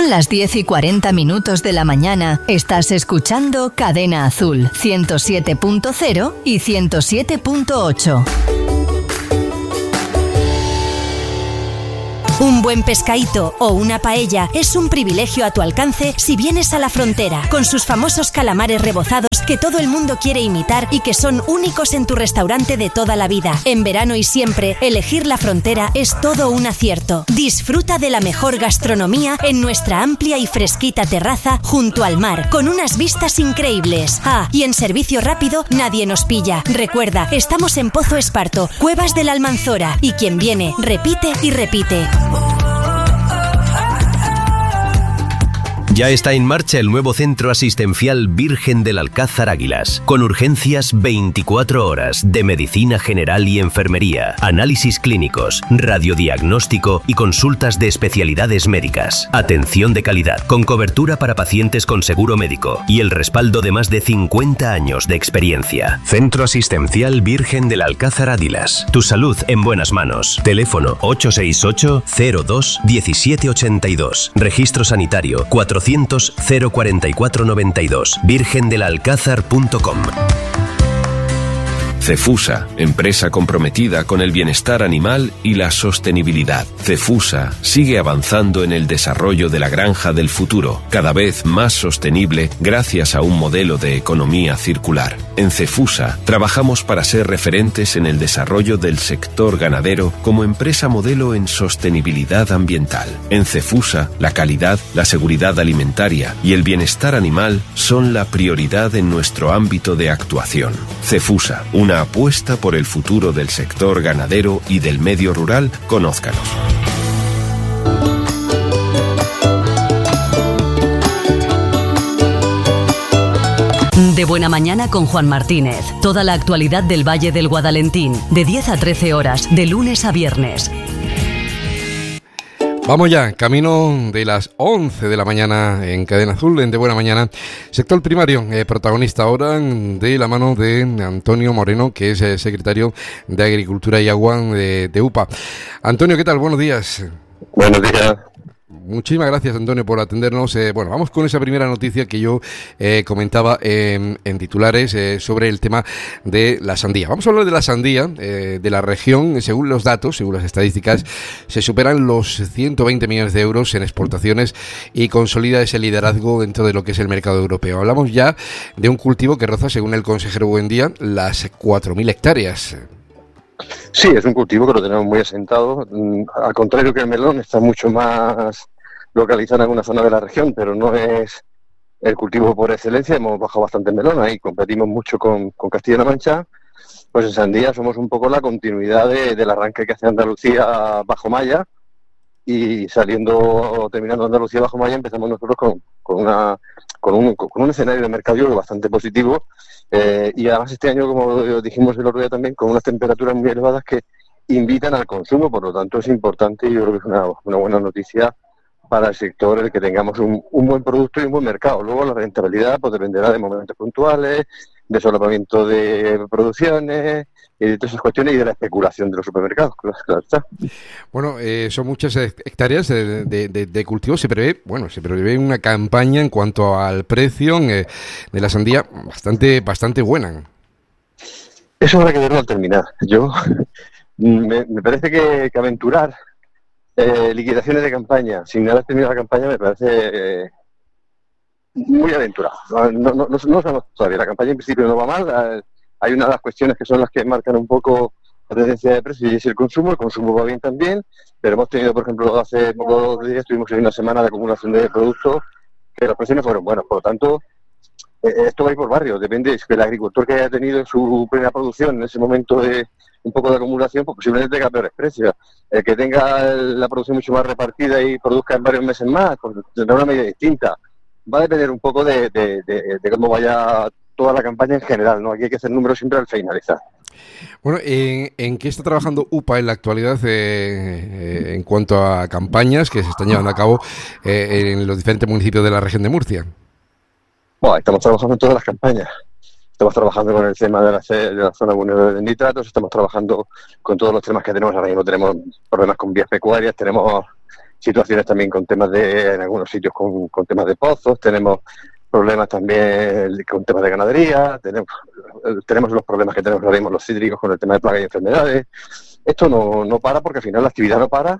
Son las 10:40 de la mañana. Estás escuchando Cadena Azul, 107.0 y 107.8. Un buen pescadito o una paella es un privilegio a tu alcance si vienes a La Frontera, con sus famosos calamares rebozados que todo el mundo quiere imitar y que son únicos en tu restaurante de toda la vida. En verano y siempre, elegir La Frontera es todo un acierto. Disfruta de la mejor gastronomía en nuestra amplia y fresquita terraza junto al mar, con unas vistas increíbles. Ah, y en servicio rápido nadie nos pilla. Recuerda, estamos en Pozo Esparto, Cuevas de la Almanzora, y quien viene, repite y repite. Ya está en marcha el nuevo centro asistencial Virgen del Alcázar Águilas, con urgencias 24 horas de medicina general y enfermería, análisis clínicos, radiodiagnóstico y consultas de especialidades médicas. Atención de calidad, con cobertura para pacientes con seguro médico y el respaldo de más de 50 años de experiencia. Centro asistencial Virgen del Alcázar Águilas. Tu salud en buenas manos. Teléfono 868 02 1782. Registro sanitario 400 04492. virgendelalcázar.com. Cefusa, empresa comprometida con el bienestar animal y la sostenibilidad. Cefusa sigue avanzando en el desarrollo de la granja del futuro, cada vez más sostenible gracias a un modelo de economía circular. En Cefusa trabajamos para ser referentes en el desarrollo del sector ganadero como empresa modelo en sostenibilidad ambiental. En Cefusa, la calidad, la seguridad alimentaria y el bienestar animal son la prioridad en nuestro ámbito de actuación. Cefusa, una apuesta por el futuro del sector ganadero y del medio rural. Conózcanos. De Buena Mañana con Juan Martínez. Toda la actualidad del Valle del Guadalentín, de 10 a 13 horas, de lunes a viernes. Vamos ya, camino de las 11 de la mañana en Cadena Azul, en De Buena Mañana. Sector primario, protagonista ahora de la mano de Antonio Moreno, que es secretario de Agricultura y Agua de UPA. Antonio, ¿qué tal? Buenos días. Buenos días. Muchísimas gracias, Antonio, por atendernos. Bueno, vamos con esa primera noticia que yo comentaba en titulares sobre el tema de la sandía. Vamos a hablar de la sandía de la región. Según los datos, según las estadísticas, se superan los 120 millones de euros en exportaciones y consolida ese liderazgo dentro de lo que es el mercado europeo. Hablamos ya de un cultivo que roza, según el consejero Buendía, las 4.000 hectáreas. Sí, es un cultivo que lo tenemos muy asentado. Al contrario que el melón, está mucho más localizado en alguna zona de la región, pero no es el cultivo por excelencia. Hemos bajado bastante en melón, ahí competimos mucho con Castilla-La Mancha. Pues en sandía somos un poco la continuidad del arranque que hace Andalucía bajo malla, y terminando Andalucía bajo malla, empezamos nosotros con un escenario de mercadeo bastante positivo. Y además este año, como dijimos el otro día también, con unas temperaturas muy elevadas que invitan al consumo. Por lo tanto es importante, y yo creo que es una buena noticia para el sector el que tengamos un buen producto y un buen mercado. Luego la rentabilidad pues dependerá de momentos puntuales, de solapamiento de producciones y de todas esas cuestiones, y de la especulación de los supermercados, claro está. Bueno, son muchas hectáreas de cultivo. Se prevé una campaña en cuanto al precio de la sandía bastante buena. Eso habrá que verlo al terminar. Yo me parece que aventurar liquidaciones de campaña sin haber terminado la campaña me parece muy aventurado. No sabemos todavía. La campaña en principio no va mal. Hay una de las cuestiones que son las que marcan un poco la tendencia de precio, y es el consumo. El consumo va bien también, pero hemos tenido, por ejemplo, hace pocos días tuvimos una semana de acumulación de productos que los precios no fueron buenos. Por lo tanto, esto va a ir por barrio. Depende, es que el agricultor que haya tenido su plena producción en ese momento de un poco de acumulación, pues posiblemente tenga peores precios. El que tenga la producción mucho más repartida y produzca en varios meses más, pues tendrá una medida distinta. Va a depender un poco de cómo vaya toda la campaña en general, ¿no? Aquí hay que hacer números siempre al finalizar. Bueno, ¿en qué está trabajando UPA en la actualidad en cuanto a campañas que se están llevando a cabo en los diferentes municipios de la región de Murcia? Bueno, estamos trabajando en todas las campañas. Estamos trabajando con el tema de la zona vulnerable de nitratos, estamos trabajando con todos los temas que tenemos. Ahora mismo tenemos problemas con vías pecuarias, tenemos situaciones también con temas en algunos sitios con temas de pozos, tenemos problemas también con temas de ganadería, tenemos los problemas que tenemos ahora mismo los cítricos con el tema de plagas y enfermedades. Esto no para porque al final la actividad no para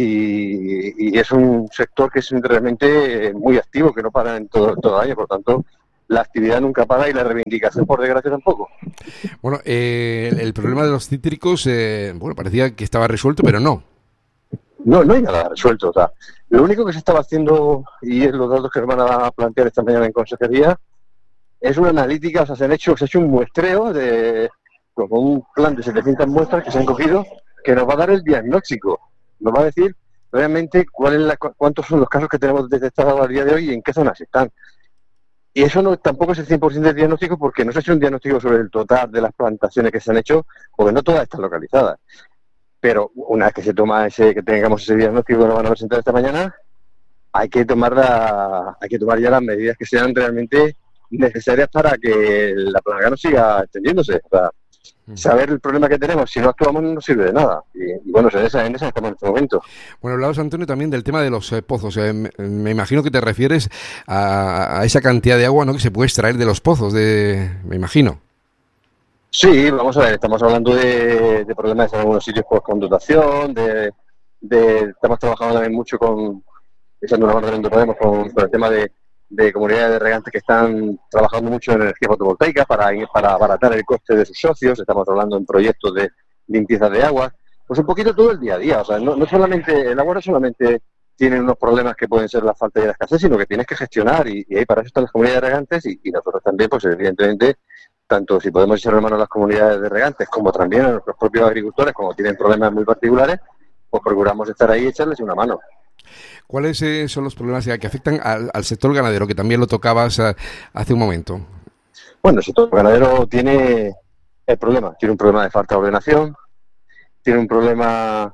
y es un sector que es realmente muy activo, que no para en todo el año, por tanto la actividad nunca para y la reivindicación, por desgracia, tampoco. Bueno, el problema de los cítricos, parecía que estaba resuelto, pero no. No hay nada resuelto. O sea, lo único que se estaba haciendo, y es los datos que van a plantear esta mañana en consejería, es una analítica. O sea, se ha hecho un muestreo con un plan de 700 muestras que se han cogido, que nos va a dar el diagnóstico. Nos va a decir realmente cuántos son los casos que tenemos detectados al día de hoy y en qué zonas están. Y eso tampoco es el 100% del diagnóstico, porque no se ha hecho un diagnóstico sobre el total de las plantaciones que se han hecho, porque no todas están localizadas. Pero una vez que tengamos ese diagnóstico que nos van a presentar esta mañana, hay que tomar ya las medidas que sean realmente necesarias para que la plaga no siga extendiéndose. O sea, saber el problema que tenemos, si no actuamos, no nos sirve de nada. Y bueno, en esa estamos en este momento. Bueno, hablabas, Antonio, también del tema de los pozos. Me imagino que te refieres a esa cantidad de agua, ¿no?, que se puede extraer de los pozos, me imagino. Sí, vamos a ver, estamos hablando de problemas en algunos sitios pues, con dotación, estamos trabajando también mucho echando una mano donde podemos con el tema de comunidades de regantes que están trabajando mucho en energía fotovoltaica para abaratar el coste de sus socios. Estamos hablando en proyectos de limpieza de agua, pues un poquito todo el día a día. O sea, no solamente el agua no solamente tiene unos problemas que pueden ser la falta y la escasez, sino que tienes que gestionar y ahí para eso están las comunidades de regantes y nosotros también, pues evidentemente, tanto si podemos echar mano a las comunidades de regantes como también a nuestros propios agricultores, como tienen problemas muy particulares, pues procuramos estar ahí y echarles una mano. ¿Cuáles son los problemas que afectan al sector ganadero, que también lo tocabas hace un momento? Bueno, el sector ganadero tiene un problema de falta de ordenación, tiene un problema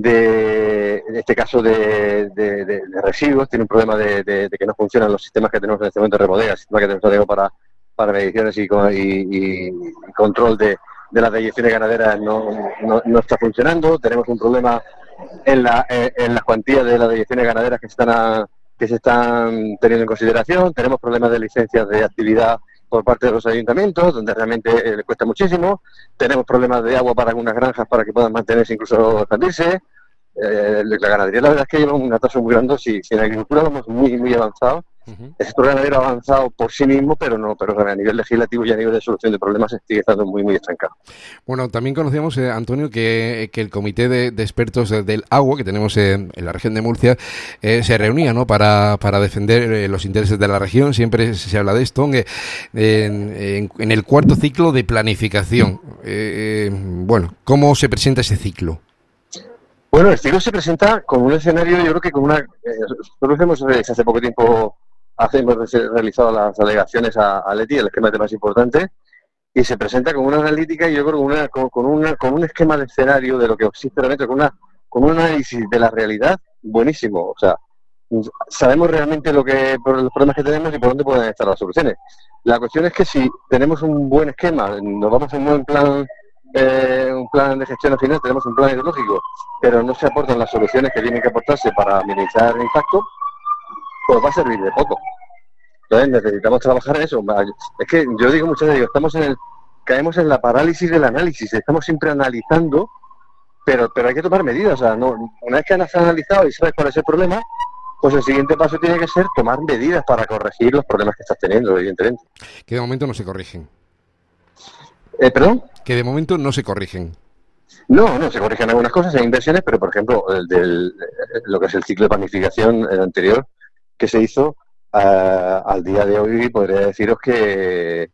en este caso de residuos, tiene un problema de que no funcionan los sistemas que tenemos en este momento de rebodega, el sistema que tenemos para mediciones y control de las deyecciones ganaderas no está funcionando. Tenemos un problema en las cuantías de las deyecciones ganaderas que se están teniendo en consideración. Tenemos problemas de licencias de actividad por parte de los ayuntamientos, donde realmente les cuesta muchísimo. Tenemos problemas de agua para algunas granjas para que puedan mantenerse, incluso expandirse. La ganadería, la verdad es que lleva un atraso muy grande. Si en agricultura vamos muy, muy avanzado. El sector ganadero ha avanzado por sí mismo, pero a nivel legislativo y a nivel de solución de problemas sigue estando muy, muy estancado. Bueno, también conocíamos, Antonio, que el comité de expertos del agua que tenemos en la región de Murcia se reunía, ¿no?, para defender los intereses de la región. Siempre se habla de esto en el cuarto ciclo de planificación. ¿Cómo se presenta ese ciclo? Bueno, el ciclo se presenta con un escenario, yo creo que nosotros hemos hace poco tiempo hemos realizado las alegaciones a Leti, el esquema de más importante, y se presenta con una analítica y yo creo con un esquema de escenario de lo que existe realmente, con un análisis de la realidad buenísimo. O sea, sabemos realmente los problemas que tenemos y por dónde pueden estar las soluciones. La cuestión es que si tenemos un buen esquema, nos vamos a un buen plan, un plan de gestión al final, tenemos un plan ideológico, pero no se aportan las soluciones que tienen que aportarse para minimizar el impacto, pues va a servir de poco. Entonces necesitamos trabajar en eso. Es que yo digo muchas veces, caemos en la parálisis del análisis, estamos siempre analizando, pero hay que tomar medidas. O sea, una vez que has analizado y sabes cuál es el problema, pues el siguiente paso tiene que ser tomar medidas para corregir los problemas que estás teniendo, evidentemente. Que de momento no se corrigen. ¿Perdón? Que de momento no se corrigen. No se corrigen algunas cosas, hay inversiones, pero por ejemplo, lo que es el ciclo de planificación anterior que se hizo, al día de hoy podría deciros que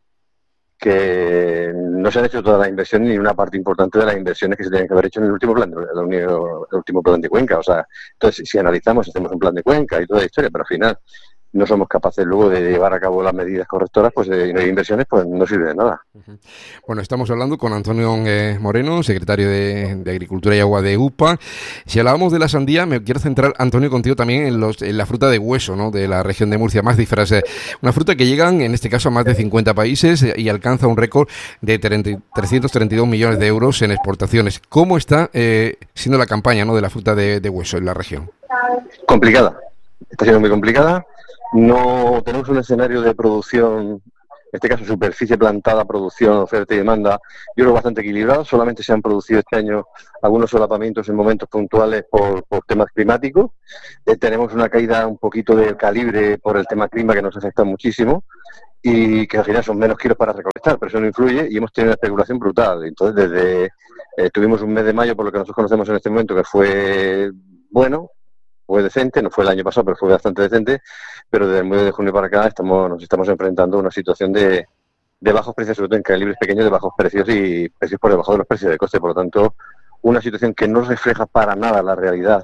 no se han hecho todas las inversiones ni una parte importante de las inversiones que se tienen que haber hecho en el último plan de Cuenca. O sea, entonces si analizamos, hacemos un plan de Cuenca y toda la historia, pero al final no somos capaces luego de llevar a cabo las medidas correctoras, pues y no hay inversiones, pues no sirve de nada. Bueno, estamos hablando con Antonio Moreno, secretario de Agricultura y Agua de UPA. Si hablábamos de la sandía, me quiero centrar, Antonio, contigo también en la fruta de hueso, ¿no?, de la región de Murcia, más cifras. Una fruta que llegan, en este caso, a más de 50 países y alcanza un récord de 332 millones de euros en exportaciones. ¿Cómo está siendo la campaña, ¿no?, de la fruta de hueso en la región? Complicada. Está siendo muy complicada. No tenemos un escenario de producción, en este caso superficie plantada, producción, oferta y demanda, yo creo bastante equilibrado. Solamente se han producido este año algunos solapamientos en momentos puntuales por temas climáticos. Tenemos una caída un poquito de calibre por el tema clima que nos afecta muchísimo y que al final son menos kilos para recolectar, pero eso no influye y hemos tenido una especulación brutal. Entonces, tuvimos un mes de mayo, por lo que nosotros conocemos en este momento, que fue bueno, fue decente, no fue el año pasado, pero fue bastante decente, pero desde el mes de junio para acá nos estamos enfrentando a una situación de bajos precios, sobre todo en calibres pequeños, de bajos precios y precios por debajo de los precios de coste. Por lo tanto, una situación que no refleja para nada la realidad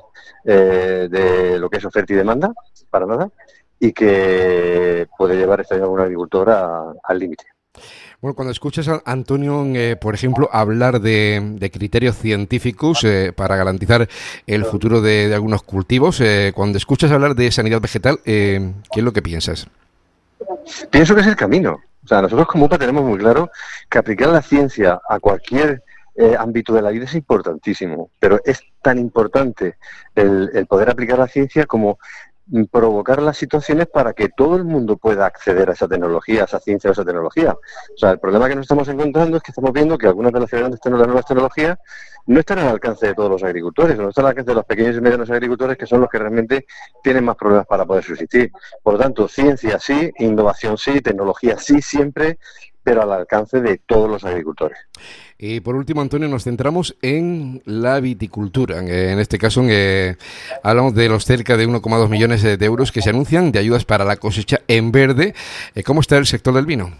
de lo que es oferta y demanda, para nada, y que puede llevar este año a algún agricultor al límite. Bueno, cuando escuchas a Antonio, por ejemplo, hablar de criterios científicos para garantizar el futuro de algunos cultivos, cuando escuchas hablar de sanidad vegetal, ¿qué es lo que piensas? Pienso que es el camino. O sea, nosotros como UPA tenemos muy claro que aplicar la ciencia a cualquier ámbito de la vida es importantísimo, pero es tan importante el poder aplicar la ciencia como provocar las situaciones para que todo el mundo pueda acceder a esa tecnología, a esa ciencia o a esa tecnología. O sea, el problema que nos estamos encontrando es que estamos viendo que algunas de las nuevas tecnologías no están al alcance de todos los agricultores, no están al alcance de los pequeños y medianos agricultores, que son los que realmente tienen más problemas para poder subsistir. Por lo tanto, ciencia sí, innovación sí, tecnología sí, siempre, pero al alcance de todos los agricultores. Y por último, Antonio, nos centramos en la viticultura. En este caso, hablamos de los cerca de 1,2 millones de euros que se anuncian de ayudas para la cosecha en verde. ¿Cómo está el sector del vino?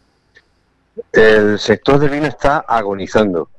El sector del vino está agonizando.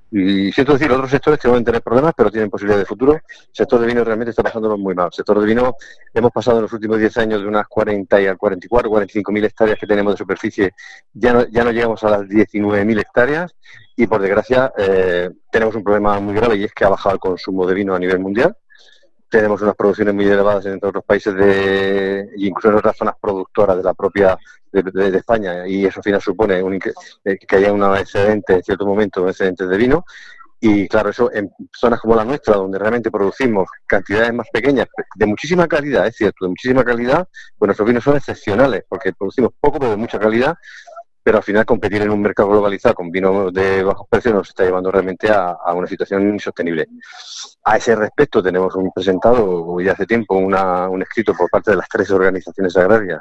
Y siento decir, otros sectores que van a tener problemas, pero tienen posibilidad de futuro. El sector del vino realmente está pasándolo muy mal. El sector del vino, hemos pasado en los últimos 10 años de unas 40 y 44, 45.000 hectáreas que tenemos de superficie, ya no llegamos a las 19.000 hectáreas y, por desgracia, tenemos un problema muy grave y es que ha bajado el consumo de vino a nivel mundial. Tenemos unas producciones muy elevadas en otros países incluso en otras zonas productoras de la propia de España, y eso al final supone que haya un excedente en cierto momento, un excedente de vino. Y claro, eso en zonas como la nuestra, donde realmente producimos cantidades más pequeñas, de muchísima calidad, es cierto, de muchísima calidad, pues nuestros vinos son excepcionales, porque producimos poco pero de mucha calidad, pero al final competir en un mercado globalizado con vinos de bajos precios nos está llevando realmente a una situación insostenible. A ese respecto tenemos presentado ya hace tiempo un escrito por parte de las 3 organizaciones agrarias,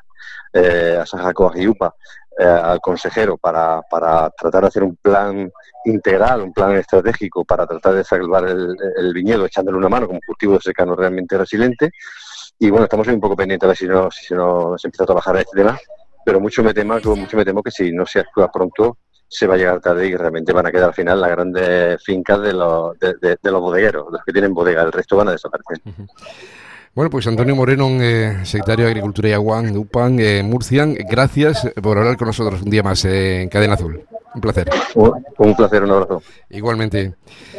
Asaja, Coag y UPA, al consejero para tratar de hacer un plan integral, un plan estratégico para tratar de salvar el viñedo echándole una mano como cultivo de secano realmente resiliente. Y bueno, estamos ahí un poco pendientes a ver si se empieza a trabajar en este tema, pero mucho me temo que si no se actúa pronto se va a llegar tarde y realmente van a quedar al final las grandes fincas de los bodegueros, los que tienen bodega, el resto van a desaparecer. Bueno, pues Antonio Moreno, secretario de Agricultura y Agua de UPA, Murcia, gracias por hablar con nosotros un día más en Cadena Azul. Un placer. Un placer, un abrazo. Igualmente.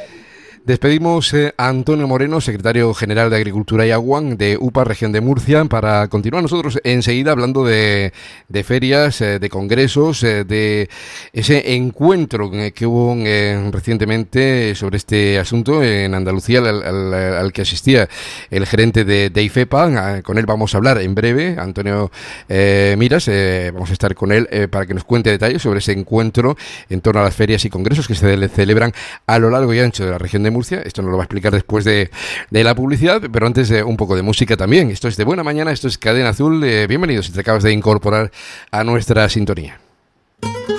Despedimos a Antonio Moreno, secretario general de Agricultura y Agua de UPA, región de Murcia, para continuar nosotros enseguida hablando de ferias, de congresos, de ese encuentro que hubo recientemente sobre este asunto en Andalucía, al que asistía el gerente de IFEPA. Con él vamos a hablar en breve, Antonio Miras, vamos a estar con él para que nos cuente detalles sobre ese encuentro en torno a las ferias y congresos que se celebran a lo largo y ancho de la región de Murcia. Esto nos lo va a explicar después de la publicidad, pero antes un poco de música también. Esto es de Buena Mañana, esto es Cadena Azul. Bienvenidos si te acabas de incorporar a nuestra sintonía.